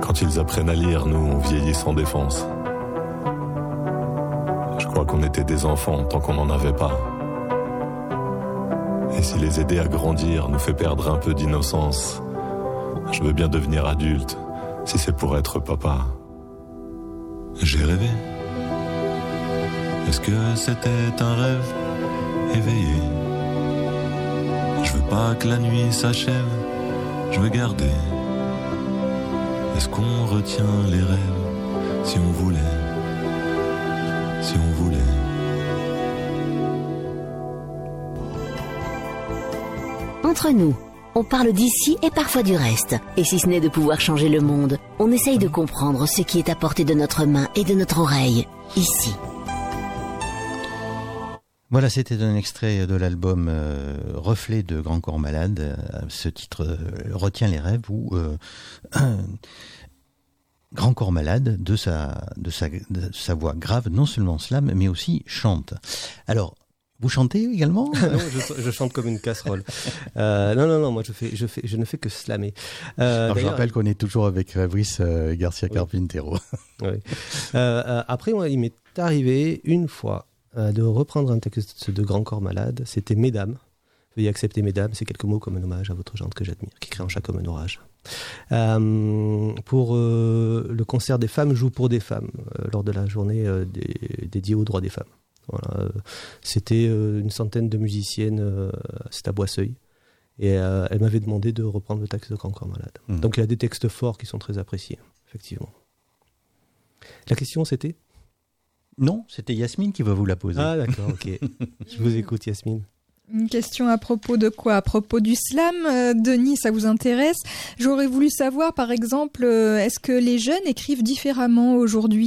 Quand ils apprennent à lire, nous, on vieillit sans défense. Je crois qu'on était des enfants tant qu'on n'en avait pas. Et si les aider à grandir nous fait perdre un peu d'innocence, je veux bien devenir adulte, si c'est pour être papa. J'ai rêvé. Est-ce que c'était un rêve éveillé? Je veux pas que la nuit s'achève, je veux garder. Est-ce qu'on retient les rêves si on voulait? Si on voulait. Entre nous, on parle d'ici et parfois du reste. Et si ce n'est de pouvoir changer le monde, on essaye de comprendre ce qui est à portée de notre main et de notre oreille, ici. Voilà, c'était un extrait de l'album Reflet de Grand Corps Malade. Ce titre retient les rêves ou Grand Corps Malade de sa voix grave, non seulement slam, mais aussi chante. Alors, vous chantez également? Non, je chante comme une casserole. Non, moi je ne fais que slammer. Alors je rappelle qu'on est toujours avec Fabrice Garcia Carpintero. Oui. Après, moi, il m'est arrivé une fois de reprendre un texte de Grand Corps Malade. C'était Mesdames. Veuillez accepter Mesdames, c'est quelques mots comme un hommage à votre gendre que j'admire, qui crée en chaque homme un orage. Pour le concert des femmes joue pour des femmes, lors de la journée dédiée aux droits des femmes. Voilà, c'était une centaine de musiciennes, c'était à Boisseuil, et elle m'avait demandé de reprendre le texte de Grand Corps Malade. Donc il y a des textes forts qui sont très appréciés, effectivement. La question c'était ? Non, c'était Yasmine qui va vous la poser. Ah d'accord, ok. Je vous écoute, Yasmine. Une question à propos de quoi? À propos du slam, Denis, ça vous intéresse? J'aurais voulu savoir, par exemple, est-ce que les jeunes écrivent différemment aujourd'hui?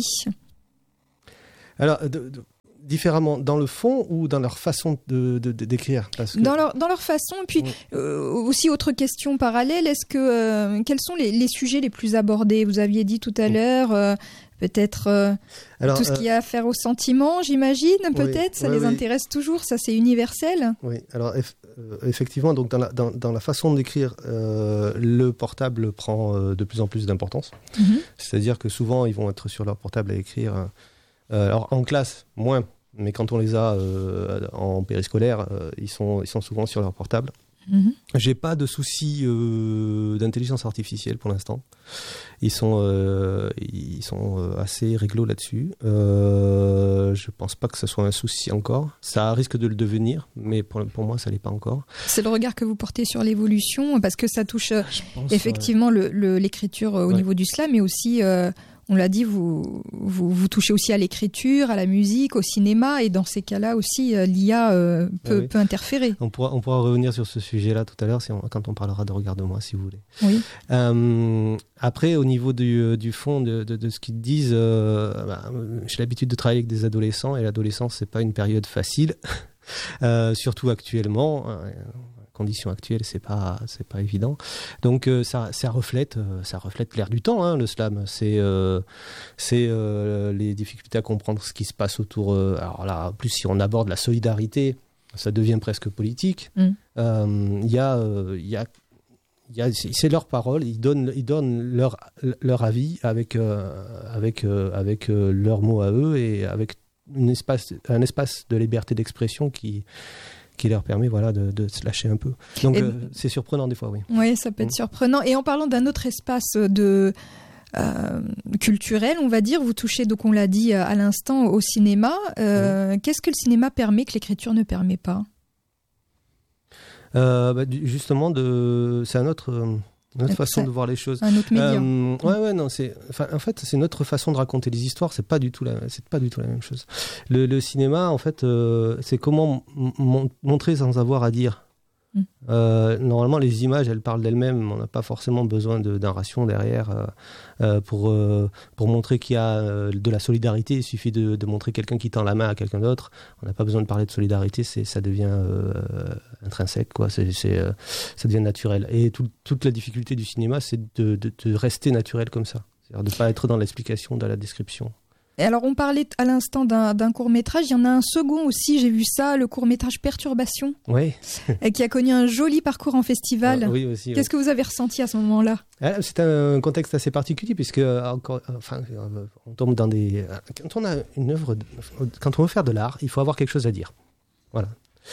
Alors, différemment dans le fond ou dans leur façon d'écrire? Parce que... dans leur façon, et puis aussi autre question parallèle, est-ce que quels sont les sujets les plus abordés? Vous aviez dit tout à l'heure... peut-être tout ce qu'il y a à faire au sentiment, j'imagine, peut-être, ça les intéresse toujours, ça c'est universel. Oui, alors effectivement, donc dans la façon d'écrire, le portable prend de plus en plus d'importance. C'est-à-dire que souvent, ils vont être sur leur portable à écrire, alors en classe, moins, mais quand on les a en périscolaire, ils sont souvent sur leur portable. J'ai pas de soucis d'intelligence artificielle pour l'instant. Ils sont assez réglo là-dessus. Je pense pas que ce soit un souci encore. Ça risque de le devenir, mais pour moi, ça l'est pas encore. C'est le regard que vous portez sur l'évolution, parce que ça touche effectivement l'écriture au niveau du slam, mais aussi... on l'a dit, vous touchez aussi à l'écriture, à la musique, au cinéma, et dans ces cas-là aussi, l'IA peut interférer. On pourra revenir sur ce sujet-là tout à l'heure quand on parlera de Regarde-moi, si vous voulez. Oui. Après, au niveau du fond de ce qu'ils disent, j'ai l'habitude de travailler avec des adolescents, et l'adolescence, c'est pas une période facile, surtout actuellement. Conditions actuelles, c'est pas évident. Donc ça reflète l'air du temps, hein, le slam. C'est les difficultés à comprendre ce qui se passe autour. Alors là, en plus, si on aborde la solidarité, ça devient presque politique. C'est leur parole. Ils donnent leur avis avec leurs mots à eux, et avec un espace de liberté d'expression qui leur permet de se lâcher un peu. Donc c'est surprenant des fois, oui. Oui, ça peut être surprenant. Et en parlant d'un autre espace culturel, on va dire, vous touchez, donc on l'a dit à l'instant, au cinéma. Qu'est-ce que le cinéma permet que l'écriture ne permet pas? Justement, c'est un autre... Notre façon de voir les choses. Un autre média. En fait, c'est notre façon de raconter les histoires. C'est pas du tout la même chose. Le cinéma, en fait, c'est comment montrer sans avoir à dire. Normalement, les images, elles parlent d'elles-mêmes. On n'a pas forcément besoin d'un ration derrière pour montrer qu'il y a de la solidarité. Il suffit de montrer quelqu'un qui tend la main à quelqu'un d'autre. On n'a pas besoin de parler de solidarité. Ça devient intrinsèque, quoi. Ça devient naturel. Et toute la difficulté du cinéma, c'est de rester naturel comme ça. C'est-à-dire de ne pas être dans l'explication, dans la description. Et alors, on parlait à l'instant d'un court-métrage. Il y en a un second aussi, j'ai vu ça, le court-métrage Perturbation, qui a connu un joli parcours en festival. Oui, aussi. Qu'est-ce que vous avez ressenti à ce moment-là ? C'est un contexte assez particulier, puisque on tombe dans des... Quand on a une œuvre, quand on veut faire de l'art, il faut avoir quelque chose à dire. Voilà.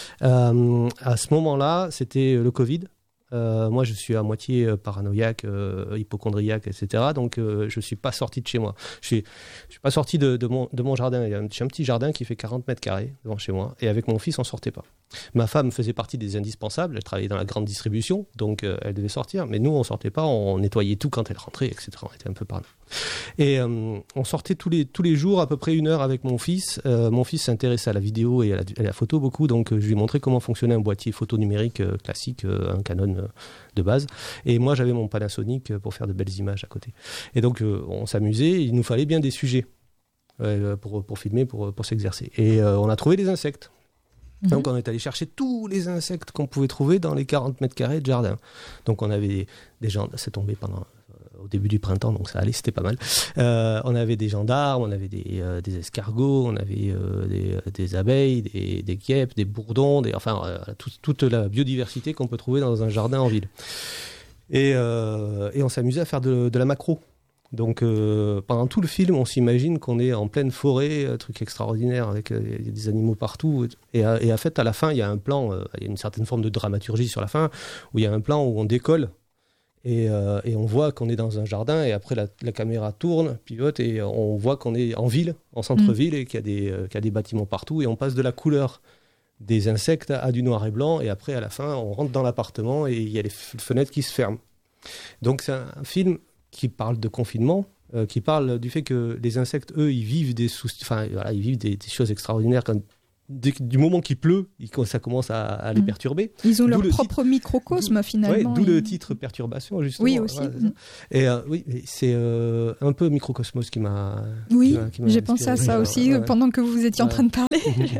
À ce moment-là, c'était le Covid. Moi, je suis à moitié paranoïaque, hypocondriaque, etc. Donc, je ne suis pas sorti de chez moi. Je suis pas sorti de mon jardin. J'ai un petit jardin qui fait 40 mètres carrés devant chez moi. Et avec mon fils, on ne sortait pas. Ma femme faisait partie des indispensables. Elle travaillait dans la grande distribution, donc elle devait sortir. Mais nous, on ne sortait pas. On nettoyait tout quand elle rentrait, etc. On était un peu parano. Et on sortait tous les jours, à peu près 1 heure avec mon fils. Mon fils s'intéressait à la vidéo et à la photo beaucoup. Donc, je lui ai montré comment fonctionnait un boîtier photo numérique classique, un Canon de base, et moi j'avais mon Panasonic pour faire de belles images à côté, et donc on s'amusait, il nous fallait bien des sujets pour filmer, pour s'exercer, et on a trouvé des insectes. Donc on est allé chercher tous les insectes qu'on pouvait trouver dans les 40 mètres carrés de jardin. Donc on avait des gens, c'est tombé au début du printemps, donc ça allait, c'était pas mal. On avait des gendarmes, on avait des escargots, on avait des abeilles, des guêpes, des bourdons, toute la biodiversité qu'on peut trouver dans un jardin en ville. Et on s'amusait à faire de la macro. Donc pendant tout le film, on s'imagine qu'on est en pleine forêt, un truc extraordinaire avec des animaux partout. Et en fait, à la fin, il y a un plan, il y a une certaine forme de dramaturgie sur la fin, où il y a un plan où on décolle. Et on voit qu'on est dans un jardin, et après la caméra tourne, pivote, et on voit qu'on est en ville, en centre-ville, et qu'il y a des bâtiments partout, et on passe de la couleur des insectes à du noir et blanc, et après à la fin on rentre dans l'appartement et il y a les fenêtres qui se ferment. Donc c'est un film qui parle de confinement, qui parle du fait que les insectes, eux, ils vivent des choses extraordinaires du moment qu'il pleut, ça commence à les perturber. Ils ont leur propre microcosme, finalement. D'où le titre Perturbation, justement. Oui, aussi. Et c'est un peu Microcosmos qui m'a... Oui, j'ai pensé à ça aussi pendant que vous étiez en train de parler.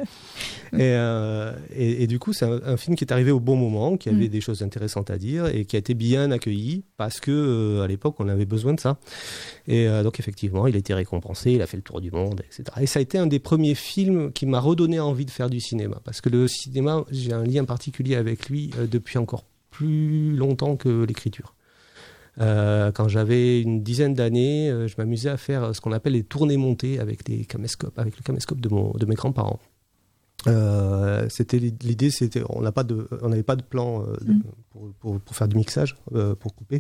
Et du coup, c'est un film qui est arrivé au bon moment, qui avait des choses intéressantes à dire et qui a été bien accueilli parce que à l'époque, on avait besoin de ça. Et donc, effectivement, il a été récompensé, il a fait le tour du monde, etc. Et ça a été un des premiers films qui m'a redonné envie de faire du cinéma. Parce que le cinéma, j'ai un lien particulier avec lui depuis encore plus longtemps que l'écriture. Quand j'avais une dizaine d'années, je m'amusais à faire ce qu'on appelle les tournées montées avec le caméscope de mes grands-parents. L'idée, c'était on n'avait pas de plan pour faire du mixage, pour couper.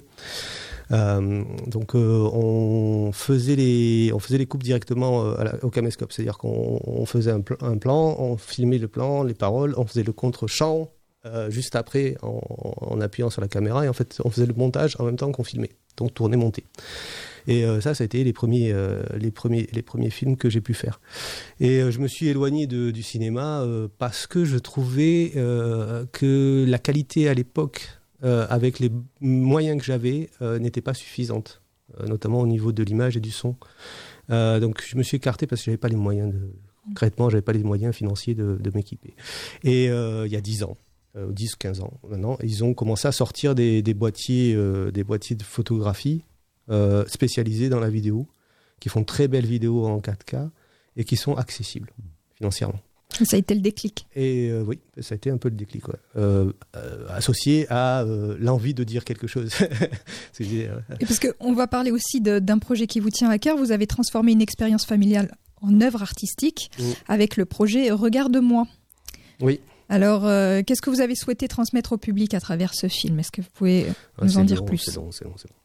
Donc on faisait les coupes directement au caméscope, c'est-à-dire qu'on faisait un plan, on filmait le plan, les paroles, on faisait le contre-champ juste après en appuyant sur la caméra, et en fait on faisait le montage en même temps qu'on filmait, donc tourner, monter. Et ça a été les premiers films que j'ai pu faire. Et je me suis éloigné du cinéma parce que je trouvais que la qualité à l'époque, avec les moyens que j'avais, n'était pas suffisante, notamment au niveau de l'image et du son. Donc je me suis écarté parce que j'avais pas les moyens concrètement, j'avais pas les moyens financiers de m'équiper. Et il y a 10 ans, 10 ou 15 ans maintenant, ils ont commencé à sortir des boîtiers de photographie spécialisés dans la vidéo, qui font très belles vidéos en 4K et qui sont accessibles financièrement. Ça a été le déclic. Et oui, ça a été un peu le déclic, associé à l'envie de dire quelque chose. Et parce qu'on va parler aussi d'un projet qui vous tient à cœur. Vous avez transformé une expérience familiale en œuvre artistique avec le projet Regarde-moi. Oui. Alors, qu'est-ce que vous avez souhaité transmettre au public à travers ce film ? Est-ce que vous pouvez nous en dire plus ? C'est long.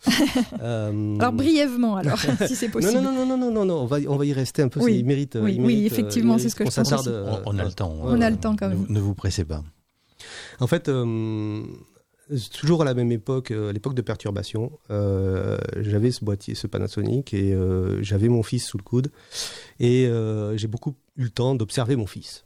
Alors, brièvement, si c'est possible. Non, on va y rester un peu, oui. il mérite. Oui, effectivement, c'est ce que je pense aussi. On a le temps. On a le temps quand même. Ne vous pressez pas. En fait, toujours à la même époque, l'époque de Perturbation, j'avais ce boîtier, ce Panasonic, et j'avais mon fils sous le coude, et j'ai beaucoup eu le temps d'observer mon fils.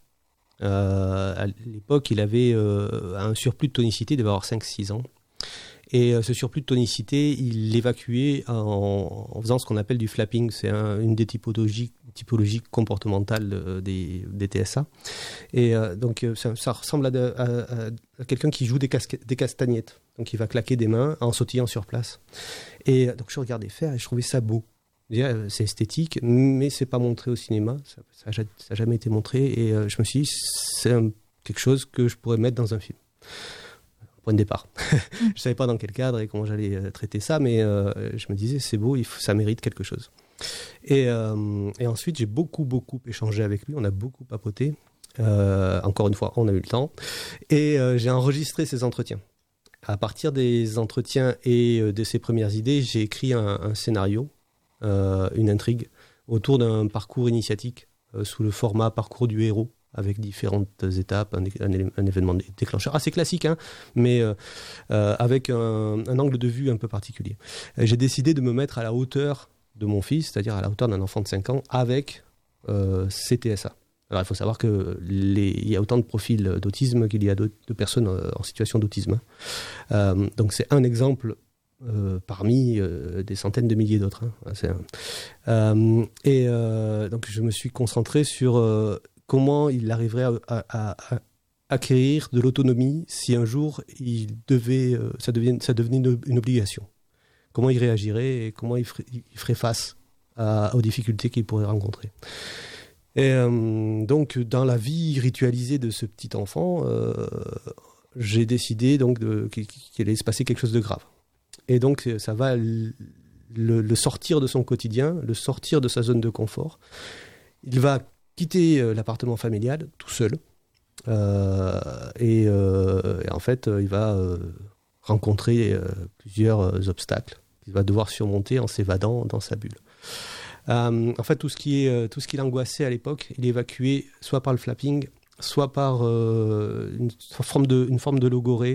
À l'époque, il avait un surplus de tonicité, il devait avoir 5-6 ans. Et ce surplus de tonicité, il l'évacuait en faisant ce qu'on appelle du flapping. C'est une des typologies comportementales des TSA. Et donc, ça ressemble à quelqu'un qui joue des castagnettes. Donc, il va claquer des mains en sautillant sur place. Et donc, je regardais faire et je trouvais ça beau. C'est esthétique, mais c'est pas montré au cinéma. Ça n'a jamais été montré. Et je me suis dit, c'est quelque chose que je pourrais mettre dans un film. Point de départ. Je savais pas dans quel cadre et comment j'allais traiter ça, mais je me disais, c'est beau, ça mérite quelque chose. Et ensuite, j'ai beaucoup échangé avec lui. On a beaucoup papoté. Encore une fois, on a eu le temps. Et j'ai enregistré ces entretiens. À partir des entretiens et de ses premières idées, j'ai écrit un scénario, une intrigue, autour d'un parcours initiatique sous le format parcours du héros, avec différentes étapes, un événement déclencheur assez classique, hein, mais avec un angle de vue un peu particulier. J'ai décidé de me mettre à la hauteur de mon fils, c'est-à-dire à la hauteur d'un enfant de 5 ans, avec CTSA. Alors, il faut savoir qu'il y a autant de profils d'autisme qu'il y a de personnes en situation d'autisme. Donc c'est un exemple parmi des centaines de milliers d'autres. Hein. Donc je me suis concentré sur comment il arriverait à acquérir de l'autonomie si un jour ça devenait une obligation. Comment il réagirait et comment il ferait face aux difficultés qu'il pourrait rencontrer. Et donc, dans la vie ritualisée de ce petit enfant, j'ai décidé donc qu'il allait se passer quelque chose de grave. Et donc, ça va le sortir de son quotidien, le sortir de sa zone de confort. Il va quitter l'appartement familial tout seul. Et en fait, il va rencontrer plusieurs obstacles qu'il va devoir surmonter en s'évadant dans sa bulle. En fait, tout ce qui l'angoissait à l'époque, il est évacué soit par le flapping, soit par une forme de logorée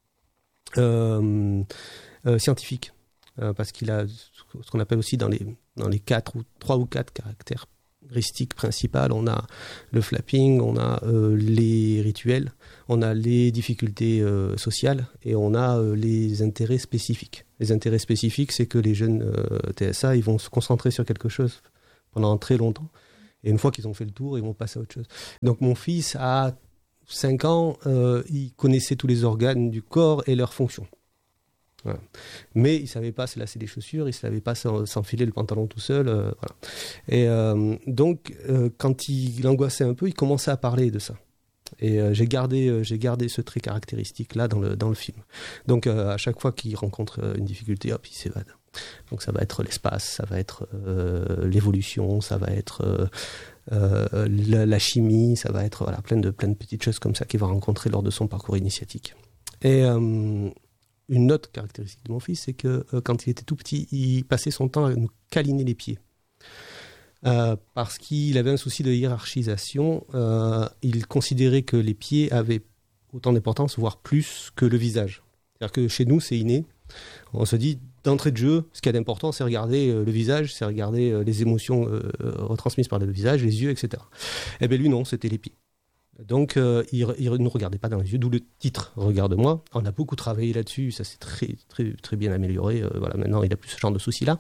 scientifique, parce qu'il a ce qu'on appelle aussi dans les 3 ou 4 caractéristiques principales. On a le flapping, on a les rituels, on a les difficultés sociales et on a les intérêts spécifiques. Les intérêts spécifiques, c'est que les jeunes TSA, ils vont se concentrer sur quelque chose pendant très longtemps. Et une fois qu'ils ont fait le tour, ils vont passer à autre chose. Donc mon fils, à 5 ans, il connaissait tous les organes du corps et leurs fonctions. Voilà. Mais il ne savait pas se lasser les chaussures, il ne savait pas s'enfiler le pantalon tout seul. Voilà. Et donc, quand il angoissait un peu, il commençait à parler de ça. Et j'ai gardé ce trait caractéristique-là dans le film. Donc, à chaque fois qu'il rencontre une difficulté, hop, il s'évade. Donc, ça va être l'espace, ça va être l'évolution, ça va être la chimie, ça va être plein de petites choses comme ça qu'il va rencontrer lors de son parcours initiatique. Et une autre caractéristique de mon fils, c'est que quand il était tout petit, il passait son temps à nous câliner les pieds. Parce qu'il avait un souci de hiérarchisation. Il considérait que les pieds avaient autant d'importance, voire plus que le visage. C'est-à-dire que chez nous, c'est inné. On se dit, d'entrée de jeu, ce qui est d'important, c'est regarder le visage, c'est regarder les émotions retransmises par le visage, les yeux, etc. Eh bien lui, non, c'était les pieds. Donc, il ne nous regardait pas dans les yeux, d'où le titre « Regarde-moi ». On a beaucoup travaillé là-dessus, ça s'est très, très, très bien amélioré. Voilà, maintenant, il n'a plus ce genre de soucis-là.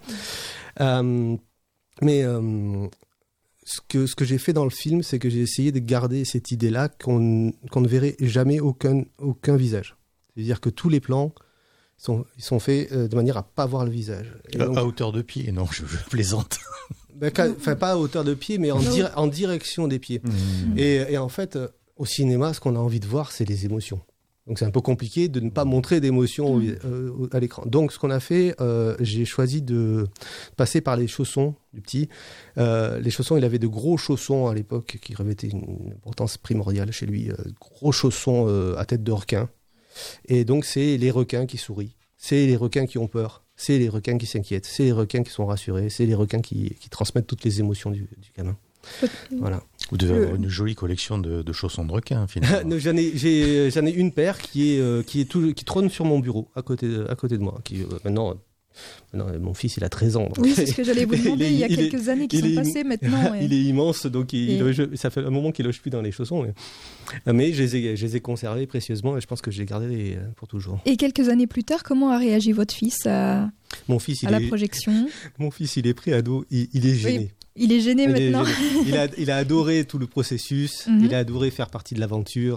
Mais ce que j'ai fait dans le film, c'est que j'ai essayé de garder cette idée-là qu'on ne verrait jamais aucun visage. C'est-à-dire que tous les plans sont faits de manière à ne pas voir le visage. Donc, à hauteur de pied, non, je plaisante. Enfin, pas à hauteur de pied, mais en direction des pieds. Et en fait, au cinéma, ce qu'on a envie de voir, c'est les émotions. Donc c'est un peu compliqué de ne pas montrer d'émotions à l'écran. Donc ce qu'on a fait, j'ai choisi de passer par les chaussons du petit. Les chaussons, il avait de gros chaussons à l'époque qui revêtaient une importance primordiale chez lui. Gros chaussons à tête de requin. Et donc c'est les requins qui sourient. C'est les requins qui ont peur. C'est les requins qui s'inquiètent. C'est les requins qui sont rassurés. C'est les requins qui transmettent toutes les émotions du gamin. Voilà. Vous devez avoir une jolie collection de chaussons de requin, finalement. J'en ai une paire qui trône sur mon bureau, à côté de moi. Maintenant, mon fils, il a 13 ans. Oui, c'est ce que j'allais vous demander. Il y a quelques années qui sont passées maintenant. Il est immense, donc ça fait un moment qu'il ne loge plus dans les chaussons. Mais je les ai conservés précieusement et je pense que je les garderai pour toujours. Et quelques années plus tard, comment a réagi votre fils à la projection ? Mon fils, il est pré-ado, il est gêné. Oui. Il est gêné maintenant. Il a adoré tout le processus, il a adoré faire partie de l'aventure.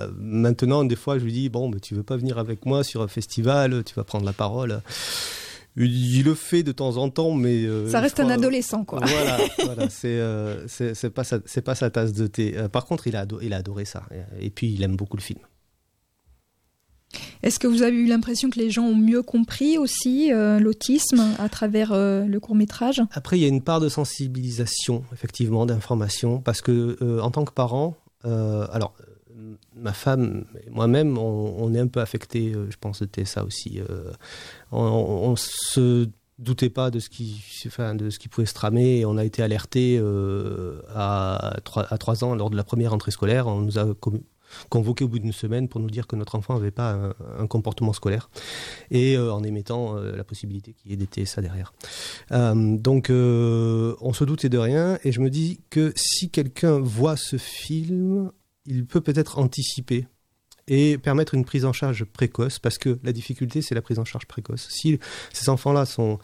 Maintenant, des fois, je lui dis, bon, mais tu veux pas venir avec moi sur un festival, tu vas prendre la parole. Il le fait de temps en temps, mais ça reste un adolescent, quoi. Voilà, c'est pas sa tasse de thé. Par contre, il a adoré ça, et puis il aime beaucoup le film. Est-ce que vous avez eu l'impression que les gens ont mieux compris aussi l'autisme à travers le court-métrage ? Après, il y a une part de sensibilisation, effectivement, d'information, parce que en tant que parent, alors ma femme et moi-même, on est un peu affectés, je pense, de TSA aussi. On se doutait pas de ce qui pouvait se tramer, et on a été alertés à 3 ans, lors de la première rentrée scolaire. On nous a convoqué au bout d'une semaine pour nous dire que notre enfant n'avait pas un comportement scolaire, et en émettant la possibilité qu'il y ait des TSA derrière. Donc on se doutait de rien, et je me dis que si quelqu'un voit ce film, il peut peut-être anticiper et permettre une prise en charge précoce, parce que la difficulté, c'est la prise en charge précoce. Si ces enfants-là sont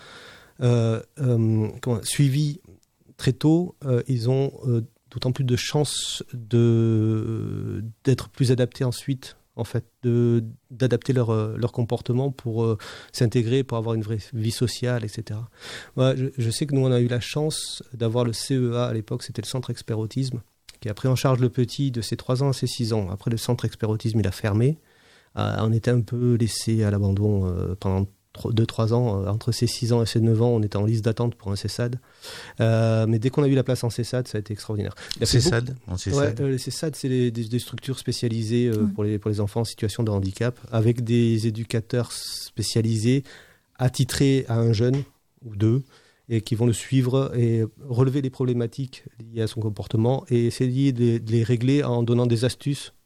suivis très tôt, ils ont d'autant plus de chances d'être plus adaptés ensuite, en fait, d'adapter leur comportement pour s'intégrer, pour avoir une vraie vie sociale, etc. Moi, je sais que nous, on a eu la chance d'avoir le CEA à l'époque, c'était le Centre Expert Autisme, qui a pris en charge le petit de ses 3 ans à ses 6 ans. Après, le Centre Expert Autisme, il a fermé. On était un peu laissé à l'abandon pendant 2-3 ans. Entre ses 6 ans et ses 9 ans, on était en liste d'attente pour un CESAD. Mais dès qu'on a eu la place en CESAD, ça a été extraordinaire. CESAD, les CESAD, c'est des structures spécialisées pour les enfants en situation de handicap, avec des éducateurs spécialisés, attitrés à un jeune ou 2, et qui vont le suivre et relever les problématiques liées à son comportement et essayer de les régler en donnant des astuces.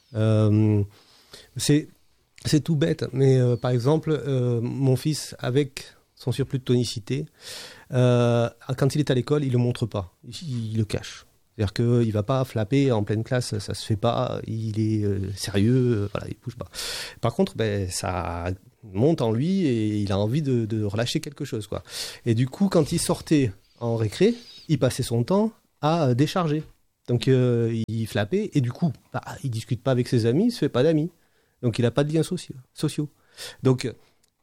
C'est tout bête, mais par exemple, mon fils, avec son surplus de tonicité, quand il est à l'école, il ne le montre pas, il le cache. C'est-à-dire qu'il ne va pas flapper en pleine classe, ça ne se fait pas, il est sérieux, voilà, il ne bouge pas. Par contre, ça monte en lui et il a envie de relâcher quelque chose, quoi. Et du coup, quand il sortait en récré, il passait son temps à décharger. Donc il flappait et du coup, il discute pas avec ses amis, il se fait pas d'amis. Donc il n'a pas de liens sociaux. Donc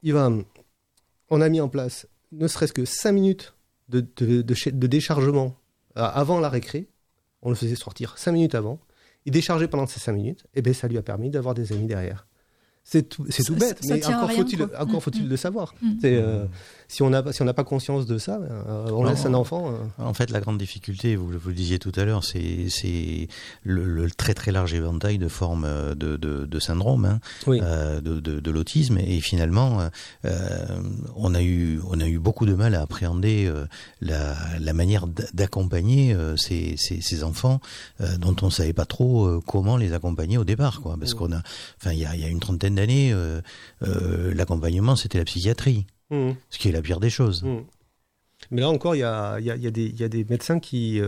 on a mis en place ne serait-ce que 5 minutes de déchargement avant la récré. On le faisait sortir 5 minutes avant. Il déchargeait pendant ces 5 minutes, et bien ça lui a permis d'avoir des amis derrière. C'est tout bête, mais encore faut-il le savoir. Si on n'a pas conscience de ça, on laisse un enfant... En fait, la grande difficulté, vous le disiez tout à l'heure, c'est le très très large éventail de formes de syndrome, de l'autisme, et finalement, on a eu beaucoup de mal à appréhender la manière d'accompagner ces enfants dont on ne savait pas trop comment les accompagner au départ, quoi, parce il y a une trentaine d'années, l'accompagnement, c'était la psychiatrie, ce qui est la pire des choses. Mais là encore, il y a des médecins qui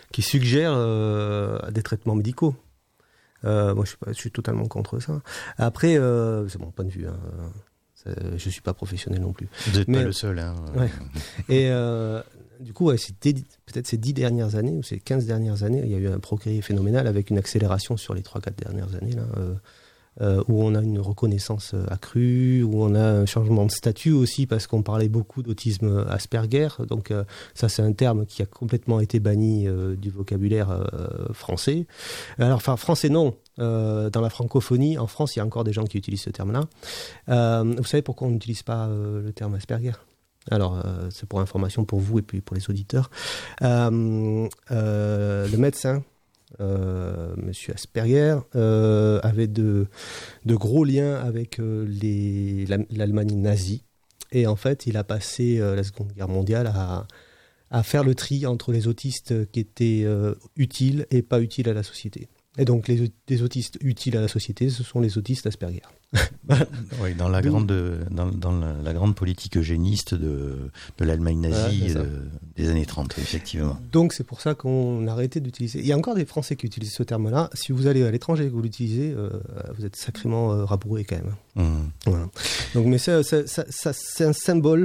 suggèrent des traitements médicaux. Moi, je suis totalement contre ça. Après, c'est mon point de vue. Je ne suis pas professionnel non plus. Vous n'êtes pas le seul. Ouais. Et du coup, peut-être ces 10 dernières années ou ces 15 dernières années, il y a eu un progrès phénoménal avec une accélération sur les 3-4 dernières années, là, où on a une reconnaissance accrue, où on a un changement de statut aussi, parce qu'on parlait beaucoup d'autisme Asperger. Donc ça, c'est un terme qui a complètement été banni du vocabulaire français. Alors, enfin, français non. Dans la francophonie, en France, il y a encore des gens qui utilisent ce terme-là. Vous savez pourquoi on n'utilise pas le terme Asperger ? Alors, c'est pour information pour vous et puis pour les auditeurs. Le médecin, Monsieur Asperger, avait de gros liens avec l'Allemagne nazie. Et en fait, il a passé la Seconde Guerre mondiale à faire le tri entre les autistes qui étaient utiles et pas utiles à la société. Et donc, les autistes utiles à la société, ce sont les autistes Asperger. Oui, dans la grande politique eugéniste de l'Allemagne nazie des années 30, effectivement. Donc, c'est pour ça qu'on a arrêté d'utiliser. Il y a encore des Français qui utilisent ce terme-là. Si vous allez à l'étranger et que vous l'utilisez, vous êtes sacrément rabourré quand même. Voilà. Donc, mais c'est un symbole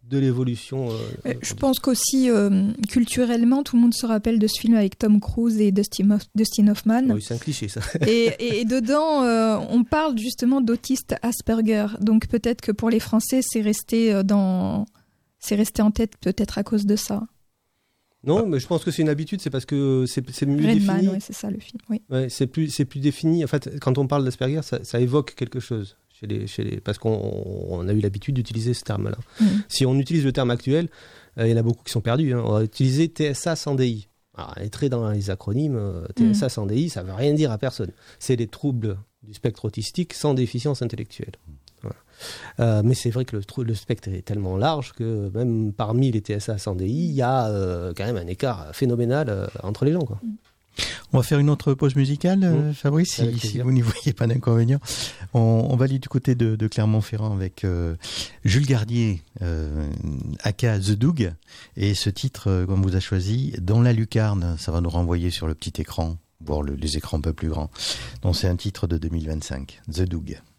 de l'évolution. Je pense qu'aussi, culturellement, tout le monde se rappelle de ce film avec Tom Cruise et Dustin Hoffman. Oui, c'est un cliché, ça. et dedans, on parle justement d'autiste Asperger. Donc peut-être que pour les Français, c'est resté en tête peut-être à cause de ça. Non, mais je pense que c'est une habitude, c'est parce que c'est mieux Redman, défini. Ouais, c'est ça le film, oui. Ouais, c'est plus défini. En fait, quand on parle d'Asperger, ça évoque quelque chose. Parce qu'on a eu l'habitude d'utiliser ce terme-là. Si on utilise le terme actuel, il y en a beaucoup qui sont perdus. On va utiliser TSA sans DI. Alors, entrer dans les acronymes, TSA sans DI, ça ne veut rien dire à personne. C'est les troubles du spectre autistique sans déficience intellectuelle. Voilà. Mais c'est vrai que le spectre est tellement large que même parmi les TSA sans DI, il y a quand même un écart phénoménal entre les gens, quoi. On va faire une autre pause musicale, Fabrice, si vous n'y voyez pas d'inconvénient. On va aller du côté de Clermont-Ferrand avec Jules Gardier, aka The Doug, et ce titre qu'on vous a choisi, Dans la lucarne. Ça va nous renvoyer sur le petit écran, voire les écrans un peu plus grands. Donc c'est un titre de 2025, The Doug.